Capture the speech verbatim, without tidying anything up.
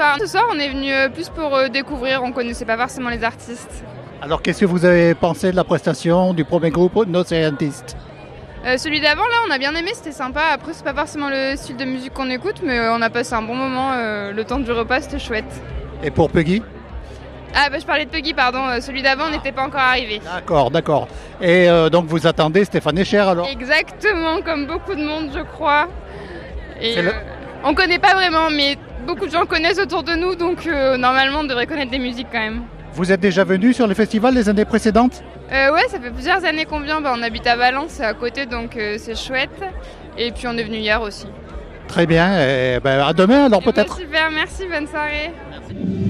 soir. Ce soir, on est venu euh, plus pour euh, découvrir, on connaissait pas forcément les artistes. Alors, qu'est-ce que vous avez pensé de la prestation du premier groupe No Scientist? Euh, celui d'avant, là, on a bien aimé, c'était sympa. Après, c'est pas forcément le style de musique qu'on écoute, mais euh, on a passé un bon moment. Euh, le temps du repas, c'était chouette. Et pour Peggy? Ah, bah je parlais de Peggy, pardon. Euh, celui d'avant n'était pas encore arrivé. D'accord, d'accord. Et euh, donc, vous attendez Stéphane Escher, alors? Exactement, comme beaucoup de monde, je crois. Et C'est le- euh, on connaît pas vraiment, mais beaucoup de gens connaissent autour de nous, donc euh, normalement, on devrait connaître des musiques quand même. Vous êtes déjà venu sur le festival les années précédentes? Euh, ouais, ça fait plusieurs années qu'on vient. Bah, on habite à Valence, c'est à côté, donc euh, c'est chouette. Et puis on est venu hier aussi. Très bien, et ben, à demain alors Et bah, peut-être. super, merci, bonne soirée. Merci.